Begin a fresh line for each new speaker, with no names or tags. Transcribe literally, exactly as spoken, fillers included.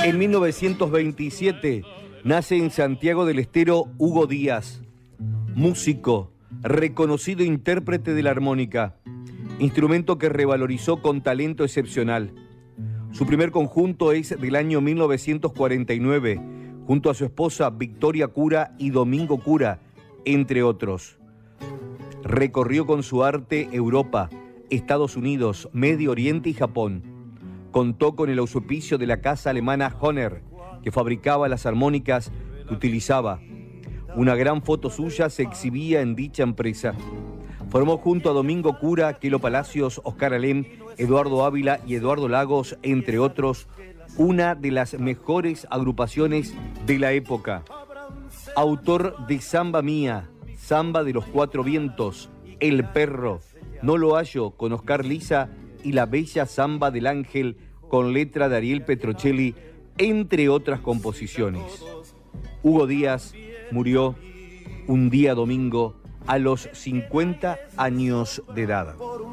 En mil novecientos veintisiete nace en Santiago del Estero Hugo Díaz, músico, reconocido intérprete de la armónica, instrumento que revalorizó con talento excepcional. Su primer conjunto es del año mil novecientos cuarenta y nueve, junto a su esposa Victoria Cura y Domingo Cura, entre otros. Recorrió con su arte Europa, Estados Unidos, Medio Oriente y Japón. Contó con el auspicio de la casa alemana Hohner, que fabricaba las armónicas que utilizaba. Una gran foto suya se exhibía en dicha empresa. Formó junto a Domingo Cura, Quelo Palacios, Oscar Alem, Eduardo Ávila y Eduardo Lagos, entre otros, una de las mejores agrupaciones de la época. Autor de Samba Mía, Samba de los Cuatro Vientos, El Perro, No lo hallo con Oscar Liza y la bella Samba del Ángel con letra de Ariel Petrocelli, entre otras composiciones. Hugo Díaz murió un día domingo a los cincuenta años de edad.